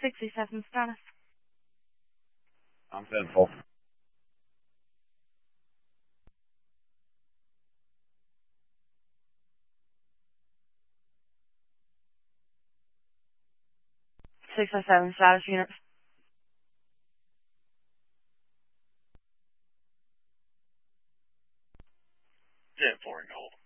67 status. I'm 10-4. Six oh seven status unit. 10-4 and hold.